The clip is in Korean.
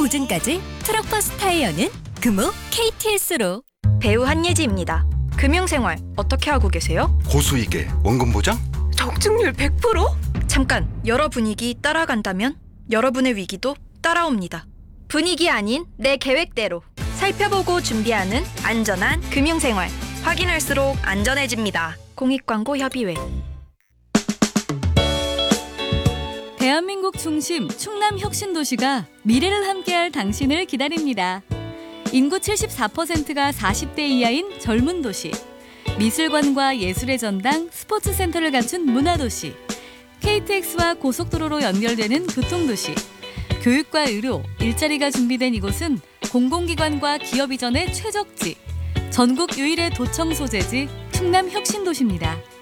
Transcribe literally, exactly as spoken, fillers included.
보증까지 트럭버스 타이어는 금호 케이티에스로. 배우 한예지입니다. 금융생활 어떻게 하고 계세요? 고수익에 원금 보장? 적중률 백 퍼센트? 잠깐, 여러 분위기 따라간다면 여러분의 위기도 따라옵니다. 분위기 아닌 내 계획대로 살펴보고 준비하는 안전한 금융생활. 확인할수록 안전해집니다. 공익광고협의회. 대한민국 중심 충남 혁신도시가 미래를 함께할 당신을 기다립니다. 인구 칠십사 퍼센트가 사십 대 이하인 젊은 도시, 미술관과 예술의 전당, 스포츠센터를 갖춘 문화도시, 케이티엑스와 고속도로로 연결되는 교통도시, 교육과 의료, 일자리가 준비된 이곳은 공공기관과 기업 이전의 최적지, 전국 유일의 도청 소재지 충남 혁신도시입니다.